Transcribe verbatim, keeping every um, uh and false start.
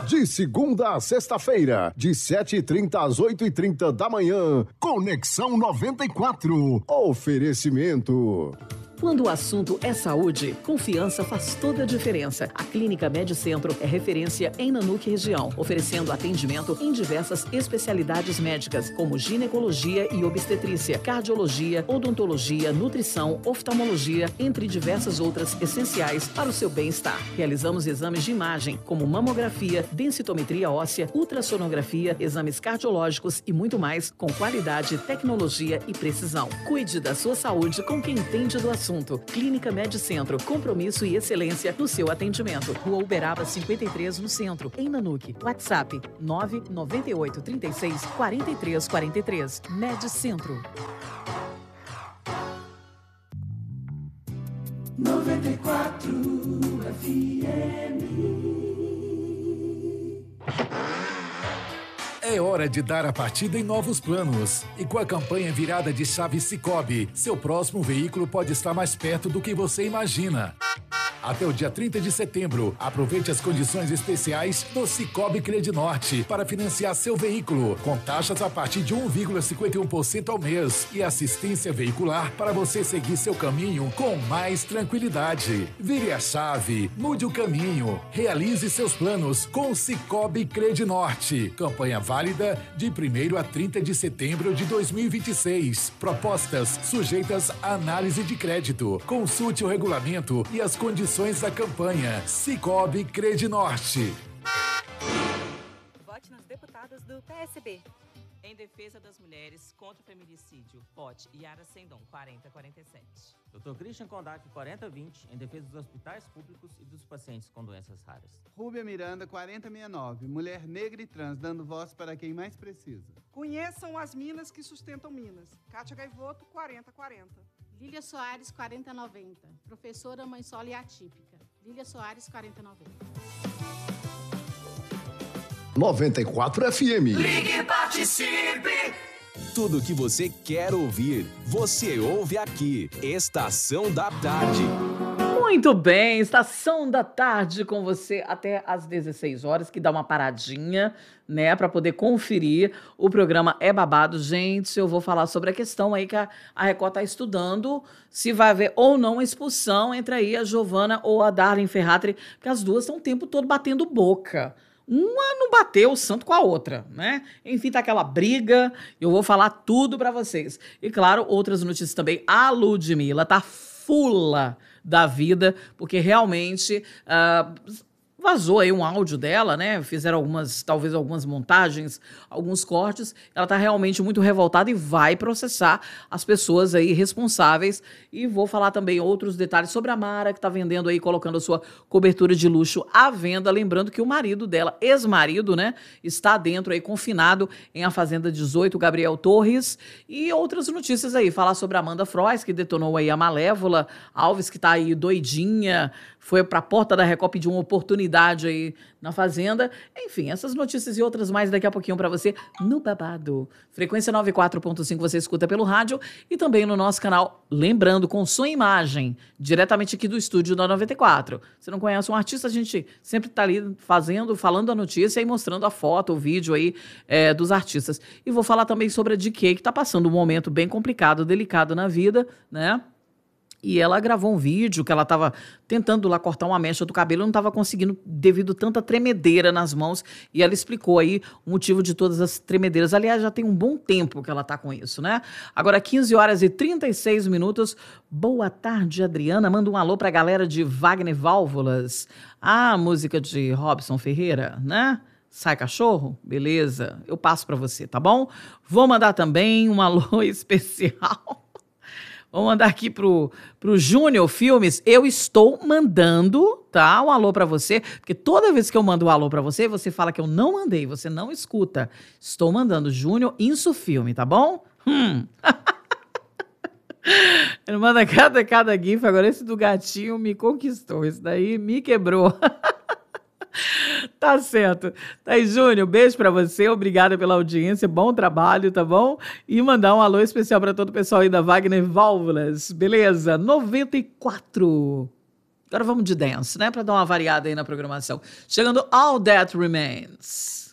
De segunda a sexta-feira, de sete e trinta às oito e trinta da manhã, Conexão noventa e quatro. Oferecimento. Quando o assunto é saúde, confiança faz toda a diferença. A Clínica Medicentro é referência em Nanuque região, oferecendo atendimento em diversas especialidades médicas, como ginecologia e obstetrícia, cardiologia, odontologia, nutrição, oftalmologia, entre diversas outras essenciais para o seu bem-estar. Realizamos exames de imagem, como mamografia, densitometria óssea, ultrassonografia, exames cardiológicos e muito mais, com qualidade, tecnologia e precisão. Cuide da sua saúde com quem entende do assunto. Clínica Medicentro, compromisso e excelência no seu atendimento. Rua Uberaba cinquenta e três, no centro, em Nanuque. WhatsApp nove nove oito, três seis, quatro três quatro três. Medicentro. noventa e quatro F M. É hora de dar a partida em novos planos. E com a campanha virada de chave Sicoob, seu próximo veículo pode estar mais perto do que você imagina. Até o dia trinta de setembro, aproveite as condições especiais do Sicoob Credinorte para financiar seu veículo, com taxas a partir de um vírgula cinquenta e um por cento ao mês e assistência veicular para você seguir seu caminho com mais tranquilidade. Vire a chave, mude o caminho, realize seus planos com o Sicoob Credinorte. Campanha válida de primeiro a trinta de setembro de dois mil e vinte e seis. Propostas sujeitas à análise de crédito. Consulte o regulamento e as condições da campanha. Sicoob Credinorte. Vote nas deputadas do P S B. Em defesa das mulheres contra o feminicídio. Vote Yara Sendon, quarenta quarenta e sete. doutor Christian Kondak, quarenta vinte, em defesa dos hospitais públicos e dos pacientes com doenças raras. Rúbia Miranda, quarenta sessenta e nove, mulher negra e trans, dando voz para quem mais precisa. Conheçam as minas que sustentam Minas. Kátia Gaivoto, quarenta quarenta. Lília Soares, quarenta noventa. Professora Mãe Solo e Atípica. Lília Soares, quarenta noventa. noventa e quatro F M. Ligue e participe! Tudo o que você quer ouvir, você ouve aqui. Estação da Tarde. Muito bem, Estação da Tarde com você até às dezesseis horas, que dá uma paradinha, né, para poder conferir. O programa é babado. Gente, eu vou falar sobre a questão aí que a, a Record está estudando, se vai haver ou não a expulsão entre aí a Giovana ou a Darlene Ferrari, que as duas estão o tempo todo batendo boca. Uma não bateu o santo com a outra, né? Enfim, tá aquela briga. Eu vou falar tudo para vocês. E, claro, outras notícias também. A Ludmilla tá fula da vida, porque realmente uh, vazou aí um áudio dela, né? Fizeram algumas, talvez algumas montagens, alguns cortes. Ela tá realmente muito revoltada e vai processar as pessoas aí responsáveis. E vou falar também outros detalhes sobre a Mara, que tá vendendo aí, colocando a sua cobertura de luxo à venda. Lembrando que o marido dela, ex-marido, né? Está dentro aí, confinado em A Fazenda dezoito, Gabriel Torres. E outras notícias aí. Falar sobre a Amanda Frois, que detonou aí a Malévola Alves, que tá aí doidinha, foi pra porta da Record pedir uma oportunidade aí na Fazenda. Enfim, essas notícias e outras mais daqui a pouquinho pra você no Babado. Frequência noventa e quatro ponto cinco você escuta pelo rádio e também no nosso canal. Lembrando, com som e imagem, diretamente aqui do estúdio da noventa e quatro. Você não conhece um artista, a gente sempre tá ali fazendo, falando a notícia e mostrando a foto, o vídeo aí é, dos artistas. E vou falar também sobre a D K, que tá passando um momento bem complicado, delicado na vida, né? E ela gravou um vídeo que ela estava tentando lá cortar uma mecha do cabelo, não estava conseguindo devido a tanta tremedeira nas mãos. E ela explicou aí o motivo de todas as tremedeiras. Aliás, já tem um bom tempo que ela está com isso, né? Agora, quinze horas e trinta e seis minutos. Boa tarde, Adriana. Manda um alô para a galera de Wagner Válvulas. A música de Robson Ferreira, né? Sai cachorro? Beleza. Eu passo para você, tá bom? Vou mandar também um alô especial. Vou mandar aqui pro, pro Júnior Filmes. Eu estou mandando, tá? Um alô pra você, porque toda vez que eu mando um alô pra você, você fala que eu não mandei, você não escuta. Estou mandando Júnior Inso Filme, tá bom? Hum. Ele manda cada, cada gif. Agora esse do gatinho me conquistou. Esse daí me quebrou. Tá certo. Thaís Júnior, beijo pra você, obrigada pela audiência, bom trabalho, tá bom? E mandar um alô especial pra todo o pessoal aí da Wagner Válvulas, beleza? noventa e quatro. Agora vamos de dance, né? Pra dar uma variada aí na programação. Chegando All That Remains.